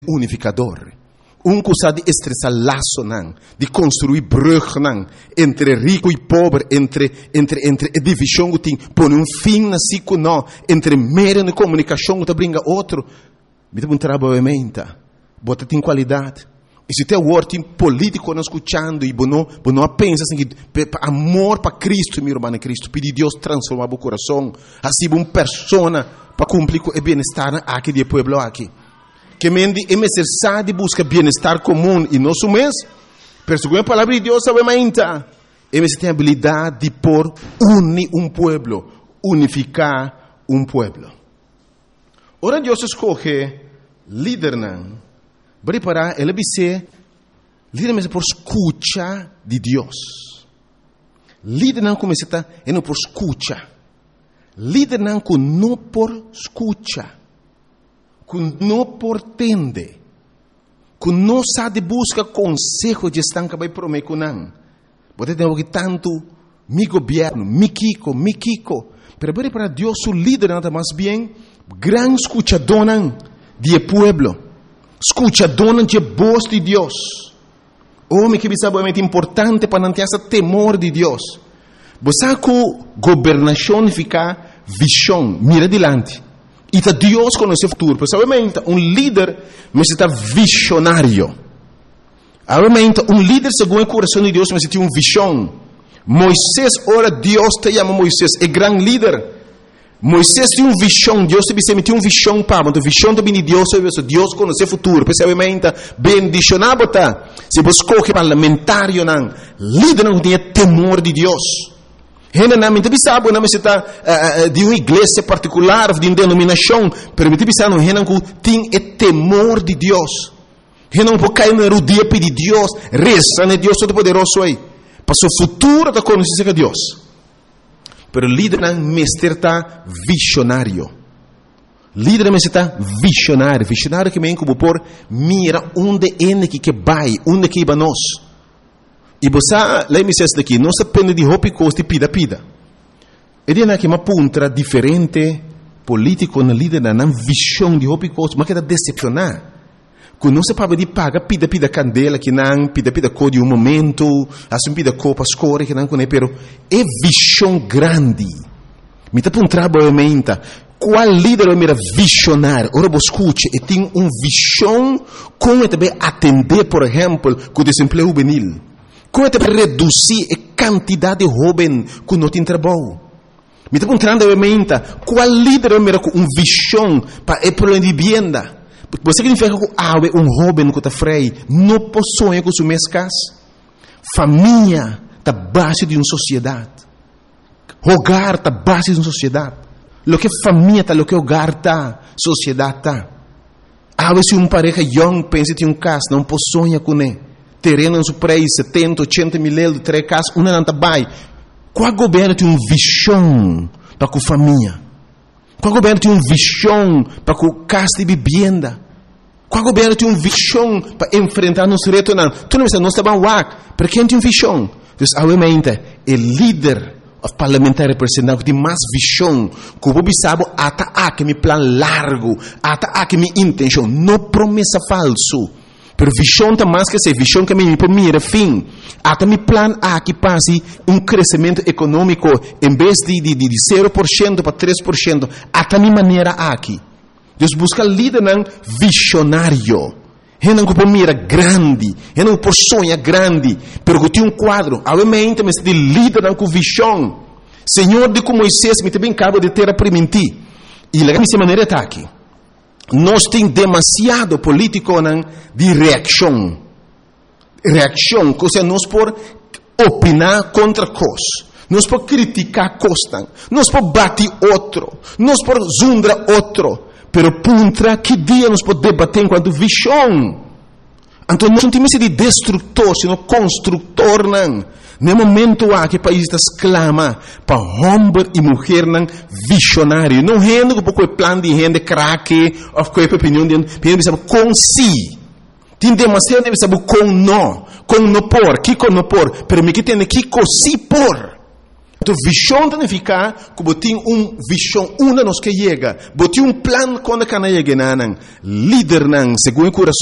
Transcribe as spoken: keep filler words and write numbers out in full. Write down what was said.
unificador. Um que sabe estressar laço não, de construir brug não, entre rico e pobre, entre entre entre a divisão que tem, põe um fim na cico não, entre meio de comunicação que brinca outro, me dá um trabalho menta, bota tem qualidade. E se tem o ordem político não escutando e não não pensa assim que amor para Cristo, meu irmão Cristo, pedir Deus transformar o coração, assim uma pessoa para cumprir o bem-estar aqui do povo aqui. Que mendi é necessário buscar bem-estar comum e nosso mês, pero segundo a palavra de Deus, obviamente, é necessário a habilidade de por unir um povo, unificar um povo. Ora Deus escolhe líder não, preparar ele vai ser líder mesmo por escuta de Deus. Líder não começa a é não por escuta, líder não com não por escuta. Que não portende, que não sabe buscar conselho de estar que vai prometer com não. Você tem que tanto mi governo, mi Kiko, mi Kiko. Pero para Deus o líder nada mais bem, gran escuchador de pueblo, escuchador de voz de Deus. Homem que sabe é muito importante para não ter esse temor de Deus. Você sabe que governação fica visão, mira adiante. E tá Deus conhece o futuro. Obviamente, um líder necessita visionário. Obviamente, um líder segundo o coração de Deus necessita uma visão. Moisés, ora Deus te chama Moisés, é grande líder. Moisés tem uma visão, Deus te tem uma visão para, mas a visão também de Deus, Deus conhece o futuro. Obviamente, bendicionado tá. Se você escolhe parlamentário, não, líder não tem temor de Deus. Generalmente, sabe, não está uh, de uma igreja particular, de uma denominação, permite pensar no renan que tem o temor de Deus. Renan pode cair no dia pedir Deus, reza, né? Deus todo-poderoso aí. Para o futuro da conhecer de Deus. Pero líder não mestre está visionário. Líder mestre está visionário. Visionário que vem como por mira onde é que vai, onde que vai nós. E você, lá me diz daqui, não se depende de roupa e costa e pida-pida. Ele é uma ponta diferente, político, na líder, na visão de roupa e costa, mas que está decepcionar. Que não se pode de pagar pida-pida candela, que não, pida-pida cor de um momento, assim pida cor para escolher, que não conhece, pero é visão grande. Me está para um trabalho, qual líder é mera visionário? Ora, você escute, e tem uma visão, como também atender, por exemplo, com o desemprego juvenil. Como é que reduzir a quantidade de jovens que não tem trabalho? Me está perguntando, obviamente, qual líder é com uma visão para o problema de vivienda? Você significa que há um jovem que está freio, não possui com suas casas? Família está base de uma sociedade. Hogar está base de uma sociedade. Lo que família está, lo que hogar está, sociedade está. Há vezes uma pareja young pensa que tem um caso, não possui com ele. Terreno em seu preço, setenta, oitenta mil euros, três casas, uma não está bem. Qual governo tem uma visão para a família? Qual governo tem uma visão para a casa de vivenda? Qual governo tem uma visão para enfrentar nos retos? Não, tu não sabe, não está bem lá, para quem tem uma visão? Então, obviamente, o líder parlamentar representante tem mais visão, que o povo sabe, até aqui meu plano largo, até aqui minha intenção, não promessa falso. Pero visão está mais que ser visão que me mira fim. Até meu plano aqui passe um crescimento econômico em vez de, de, de zero por cento para três por cento. Até minha maneira aqui. Deus busca líder não visionário. Ele não por mira grande, ele não por sonha grande, pero que tem um quadro. Obviamente, mas de líder não com visão. Senhor de como Moisés me também acaba de ter a permitir. E a minha maneira está aqui. Nós temos demasiado político não, de reação. Reação, ou seja, nós por opinar contra coisas. Nós por criticar coisas. Nós por bater outro. Nós por zundar outro. Pero contra que dia nós por debater enquanto visão. Então nós não temos de destrutor, sino construtor não. No momento há que o país está exclama para homem e mulher não visionário. Não rende com pouco plano de rende craque, ou com a opinião de gente sabe com si. Tem demasiado de saber com não, com não por, que com não por, pero me que tem que com si por. Tu visão significa que você tem uma visão, uma nos que chega. Você tem um plano quando can chegar nan. Líder nan, segundo o coração